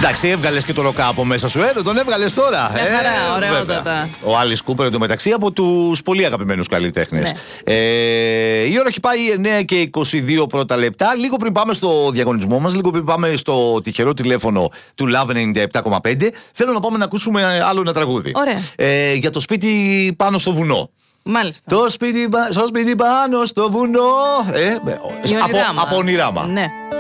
Εντάξει, έβγαλε και το ροκά από μέσα σου, δεν τον έβγαλε τώρα. Χαρά, ωραιότατα. Ο Άλις Κούπερ εντωμεταξύ από τους πολύ αγαπημένους καλλιτέχνες. Ναι. Η ώρα έχει πάει 9 και 22 πρώτα λεπτά. Λίγο πριν πάμε στο διαγωνισμό μας, λίγο πριν πάμε στο τυχερό τηλέφωνο του Love 97,5, θέλω να πάμε να ακούσουμε άλλο ένα τραγούδι. Για το σπίτι πάνω στο βουνό. Μάλιστα. Στο σπίτι πάνω στο βουνό. Από Ονειράμα. Ναι,